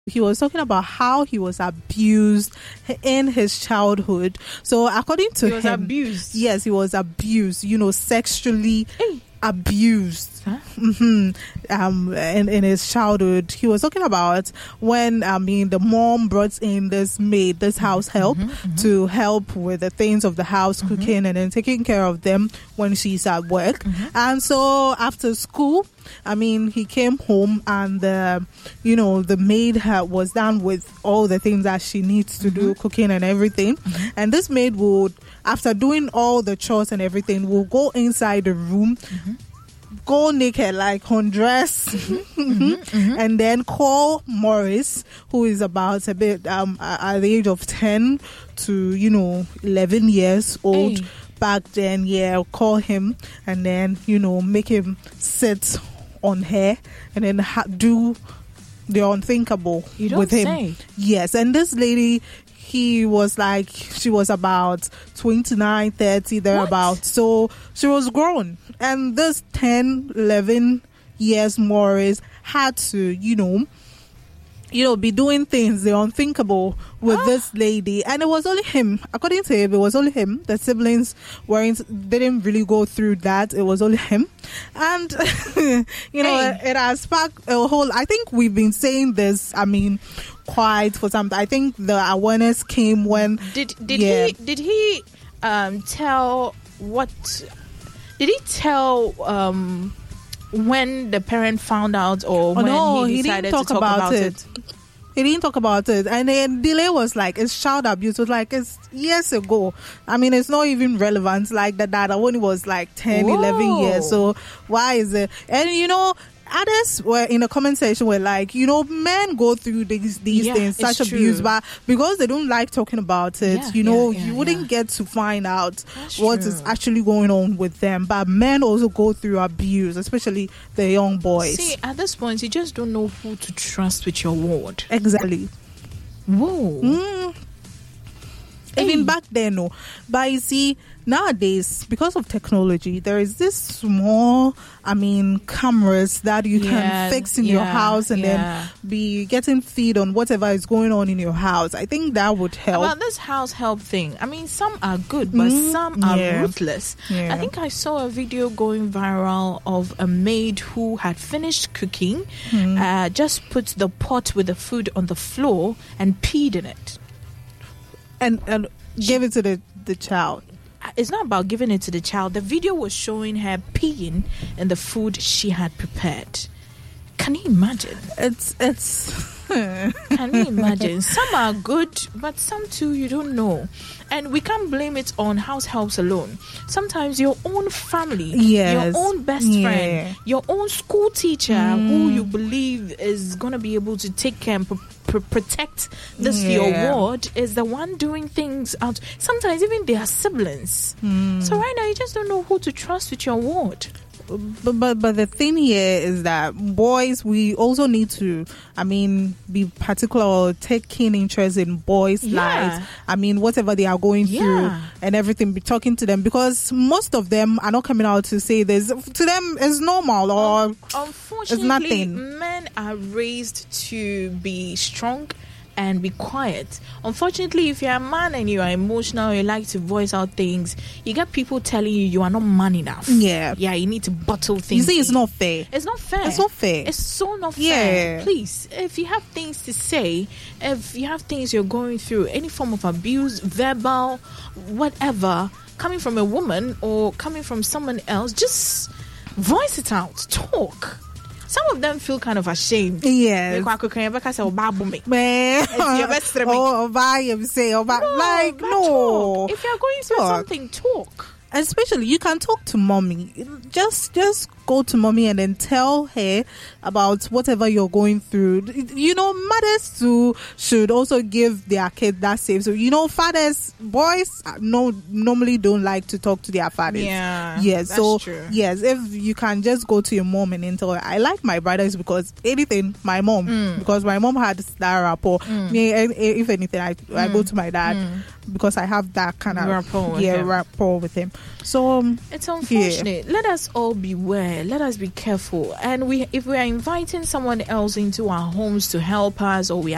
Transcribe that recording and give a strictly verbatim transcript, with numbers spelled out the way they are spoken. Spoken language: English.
He was talking about how he was abused in his childhood. So according to he was him, abused. Yes, he was abused, you know, sexually hey. abused. Huh? Mm-hmm. Um, in, in his childhood. He was talking about when, I mean, the mom brought in this maid, this house help, mm-hmm, mm-hmm. to help with the things of the house, mm-hmm. cooking, and then taking care of them when she's at work. Mm-hmm. And so after school, I mean, he came home and, uh, you know, the maid ha- was done with all the things that she needs to mm-hmm. do, cooking and everything. Mm-hmm. And this maid would, after doing all the chores and everything, will go inside the room, mm-hmm. go naked, like undress, mm-hmm. mm-hmm. and then call Morris, who is about a bit um at the age of ten to, you know, eleven years old. Hey. Back then, yeah, call him and then, you know, make him sit on her and then ha- do the unthinkable you don't with him. Say. Yes, and this lady, he was like, she was about twenty-nine, thirty, thereabout. So she was grown. And this ten, eleven years Morris had to, you know, you know, be doing things, the unthinkable with ah. this lady. And it was only him. According to him, it was only him. The siblings weren't, didn't really go through that. It was only him. And, you know, hey. it, it has sparked a whole, I think we've been saying this, I mean, quite for some, I think the awareness came when. Did, did yeah. he, did he um, tell what, did he tell, um, when the parent found out or oh, when no, he he decided didn't talk to talk about, about it. it? He didn't talk about it. And then delay was like, it's child abuse. It was like, it's years ago. I mean, it's not even relevant like that. That when it was like ten, Whoa. eleven years. So why is it? And you know, others were in the comment section were like, you know, men go through these these yeah, things, such abuse, true. But because they don't like talking about it, yeah, you know, yeah, yeah, you wouldn't yeah. get to find out That's what true. Is actually going on with them. But men also go through abuse, especially the young boys. See, at this point, you just don't know who to trust with your word. Exactly. Whoa. Mm. Hey. Even back then, no. But you see, nowadays, because of technology, there is this small, I mean, cameras that you yeah, can fix in yeah, your house and yeah. then be getting feed on whatever is going on in your house. I think that would help. About this house help thing, I mean, some are good, but mm, some are yeah. ruthless. Yeah. I think I saw a video going viral of a maid who had finished cooking, mm. uh, just put the pot with the food on the floor and peed in it. And, and give it to the, the child. It's not about giving it to the child. The video was showing her peeing in the food she had prepared. Can you imagine? It's it's. Can you imagine? Some are good, but some too you don't know. And we can't blame it on house helps alone. Sometimes your own family, yes. your own best yeah. friend, your own school teacher mm. who you believe is going to be able to take care and pr- protect this yeah. your ward is the one doing things out. Sometimes even their siblings. Mm. So right now you just don't know who to trust with your ward. But, but but the thing here is that boys, we also need to, I mean, be particular or take keen interest in boys' yeah. lives. I mean, whatever they are going yeah. through and everything, be talking to them, because most of them are not coming out to say this. To them, it's normal or um, unfortunately, it's nothing. Men are raised to be strong and be quiet. Unfortunately, if you're a man and you are emotional, you like to voice out things, you get people telling you you are not man enough. Yeah. Yeah, you need to bottle things. You see, it's in. not fair. It's not fair. It's not fair. It's so not yeah. fair. Please, if you have things to say, if you have things you're going through, any form of abuse, verbal, whatever, coming from a woman or coming from someone else, just voice it out. Talk. Some of them feel kind of ashamed. Yes. Man. Oh, buy say, oh, no, like, no. Talk. If you're going through talk. something, talk. Especially, you can talk to mommy. Just, just go to mommy and then tell her about whatever you're going through. You know, mothers too should also give their kids that safe. So, you know, fathers, boys, no, normally don't like to talk to their fathers. Yeah. Yes. That's so, true. Yes, if you can just go to your mom and then tell her, I like my brothers because anything, my mom, mm. because my mom had that rapport. Mm. Me, if anything, I, mm. I go to my dad mm. because I have that kind of rapport with yeah, him. rapport with him. So um, it's unfortunate. Yeah. Let us all beware. Let us be careful. And we, if we are inviting someone else into our homes to help us, or we are